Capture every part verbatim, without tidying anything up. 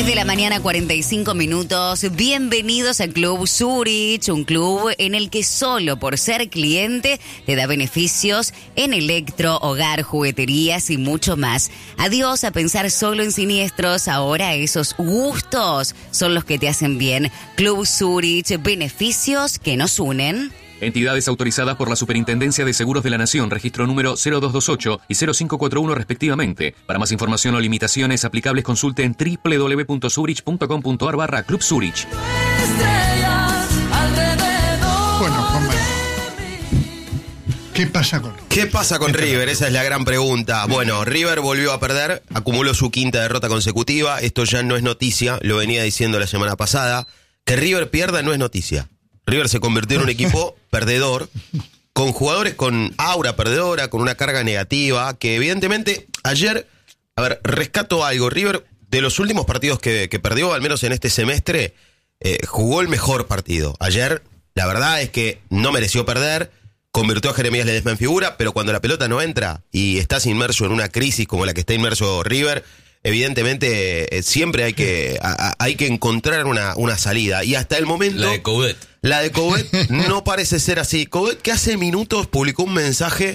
diez de la mañana, cuarenta y cinco minutos. Bienvenidos al Club Zurich, un club en el que solo por ser cliente te da beneficios en electro, hogar, jugueterías y mucho más. Adiós a pensar solo en siniestros, ahora esos gustos son los que te hacen bien. Club Zurich, beneficios que nos unen. Entidades autorizadas por la Superintendencia de Seguros de la Nación, registro número cero dos dos ocho y cero cinco cuatro uno respectivamente. Para más información o limitaciones aplicables consulte en doble u doble u doble u punto zurich punto com punto a r barra Club Zurich. Bueno, Juanma, ¿qué pasa con River? ¿Qué pasa con River? Esa es la gran pregunta. Bueno, River volvió a perder, acumuló su quinta derrota consecutiva. Esto ya no es noticia, lo venía diciendo la semana pasada. Que River pierda no es noticia. River se convirtió en un equipo perdedor, con jugadores con aura perdedora, con una carga negativa, que evidentemente ayer, a ver, rescato algo, River de los últimos partidos que, que perdió, al menos en este semestre, eh, jugó el mejor partido. Ayer, la verdad es que no mereció perder, convirtió a Jeremías Ledesma en figura, pero cuando la pelota no entra y estás inmerso en una crisis como la que está inmerso River, evidentemente eh, siempre hay que a, hay que encontrar una, una salida. Y hasta el momento... La de Coudet. La de Coudet no parece ser así. Coudet, que hace minutos publicó un mensaje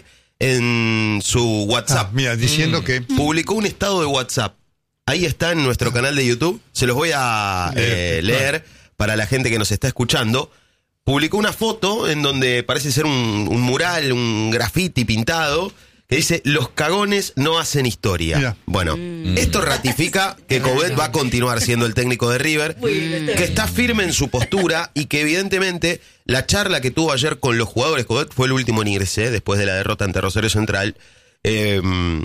en su WhatsApp. Ah, mira, diciendo mm. que... Publicó un estado de WhatsApp. Ahí está en nuestro canal de YouTube. Se los voy a eh, leer para la gente que nos está escuchando. Publicó una foto en donde parece ser un, un mural, un graffiti pintado, que dice, los cagones no hacen historia. Mira. Bueno, mm. esto ratifica que Coudet va a continuar siendo el técnico de River, que está firme en su postura y que evidentemente la charla que tuvo ayer con los jugadores, Coudet fue el último en irse después de la derrota ante Rosario Central, eh,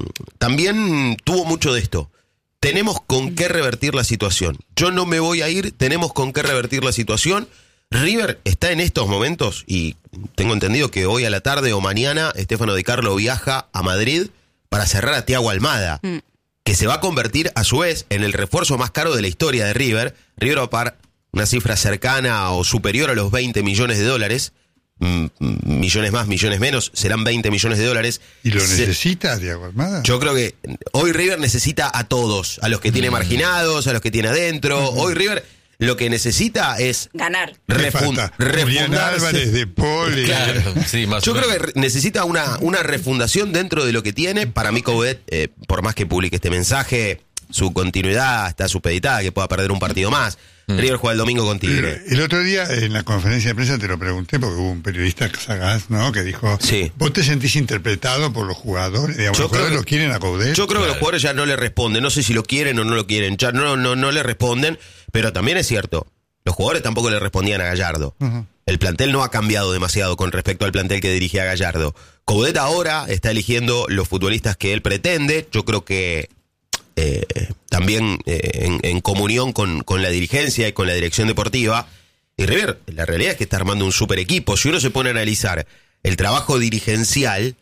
también tuvo mucho de esto. Tenemos con qué revertir la situación. Yo no me voy a ir, tenemos con qué revertir la situación. River está en estos momentos, y tengo entendido que hoy a la tarde o mañana Stefano Di Carlo viaja a Madrid para cerrar a Thiago Almada, mm. que se va a convertir a su vez en el refuerzo más caro de la historia de River. River va a pagar una cifra cercana o superior a los veinte millones de dólares, mm, millones más, millones menos, serán veinte millones de dólares. ¿Y lo se, necesita Thiago Almada? Yo creo que hoy River necesita a todos, a los que mm. tiene marginados, a los que tiene adentro. Mm. Hoy River... Lo que necesita es ganar. Refund, Julián Álvarez, De Paul. Claro, sí, más Yo o creo menos. que necesita una, una refundación dentro de lo que tiene. Para mí, Coudet, eh, por más que publique este mensaje, su continuidad está supeditada, que pueda perder un partido más. Mm. River juega el domingo con Tigre. El, el otro día, en la conferencia de prensa, te lo pregunté, porque hubo un periodista sagaz, ¿no?, que dijo, sí. ¿Vos te sentís interpretado por los jugadores? Digamos, yo ¿los jugadores que, lo quieren a Coudet? Yo creo claro. que los jugadores ya no le responden. No sé si lo quieren o no lo quieren. Ya no, no, no le responden. Pero también es cierto, los jugadores tampoco le respondían a Gallardo. Uh-huh. El plantel no ha cambiado demasiado con respecto al plantel que dirigía Gallardo. Coudet ahora está eligiendo los futbolistas que él pretende. Yo creo que eh, también eh, en, en comunión con, con la dirigencia y con la dirección deportiva. Y River, la realidad es que está armando un super equipo. Si uno se pone a analizar el trabajo dirigencial,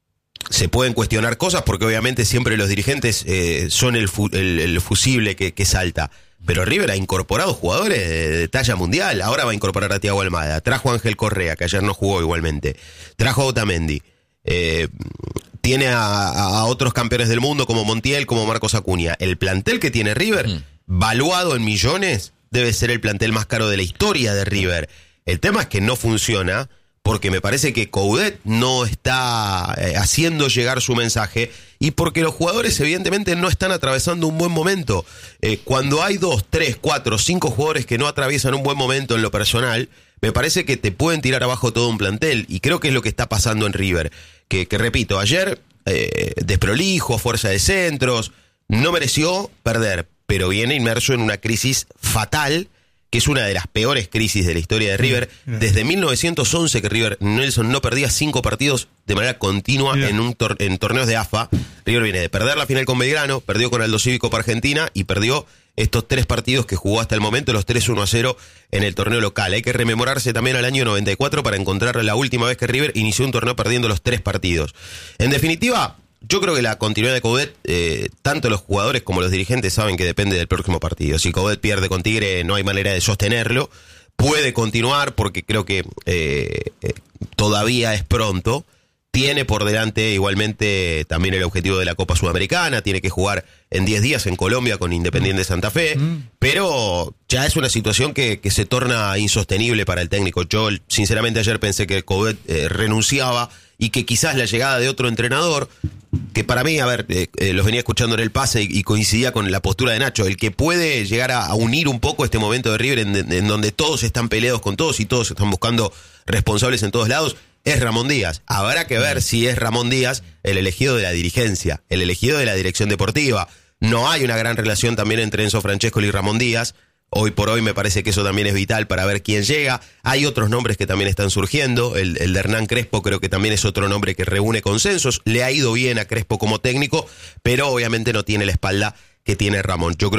se pueden cuestionar cosas porque obviamente siempre los dirigentes eh, son el, fu- el, el fusible que, que salta. Pero River ha incorporado jugadores de, de talla mundial. Ahora va a incorporar a Thiago Almada. Trajo a Ángel Correa, que ayer no jugó igualmente. Trajo a Otamendi. Eh, tiene a, a otros campeones del mundo como Montiel, como Marcos Acuña. El plantel que tiene River, mm. valuado en millones, debe ser el plantel más caro de la historia de River. El tema es que no funciona porque me parece que Coudet no está eh, haciendo llegar su mensaje y porque los jugadores evidentemente no están atravesando un buen momento. Eh, cuando hay dos, tres, cuatro, cinco jugadores que no atraviesan un buen momento en lo personal, me parece que te pueden tirar abajo todo un plantel y creo que es lo que está pasando en River. Que, que repito, ayer eh, desprolijo, fuerza de centros, no mereció perder, pero viene inmerso en una crisis fatal, que es una de las peores crisis de la historia de River. Desde mil novecientos once que River, Nelson no perdía cinco partidos de manera continua en un tor- en torneos de A F A. River viene de perder la final con Belgrano, perdió con Aldo Cívico para Argentina y perdió estos tres partidos que jugó hasta el momento, los tres uno a cero en el torneo local. Hay que rememorarse también al año noventa y cuatro para encontrar la última vez que River inició un torneo perdiendo los tres partidos. En definitiva, yo creo que la continuidad de Coudet, eh, tanto los jugadores como los dirigentes saben que depende del próximo partido. Si Coudet pierde con Tigre, no hay manera de sostenerlo. Puede continuar porque creo que eh, eh, todavía es pronto. Tiene por delante igualmente también el objetivo de la Copa Sudamericana, tiene que jugar en diez días en Colombia con Independiente Santa Fe, mm. pero ya es una situación que, que se torna insostenible para el técnico. Yo sinceramente ayer pensé que Coudet eh, renunciaba y que quizás la llegada de otro entrenador, que para mí, a ver, eh, eh, los venía escuchando en el pase y, y coincidía con la postura de Nacho, el que puede llegar a, a unir un poco este momento de River en, en donde todos están peleados con todos y todos están buscando responsables en todos lados, es Ramón Díaz. Habrá que ver si es Ramón Díaz el elegido de la dirigencia, el elegido de la dirección deportiva. No hay una gran relación también entre Enzo Francescoli y Ramón Díaz. Hoy por hoy me parece que eso también es vital para ver quién llega. Hay otros nombres que también están surgiendo. El, el de Hernán Crespo creo que también es otro nombre que reúne consensos. Le ha ido bien a Crespo como técnico, pero obviamente no tiene la espalda que tiene Ramón. Yo creo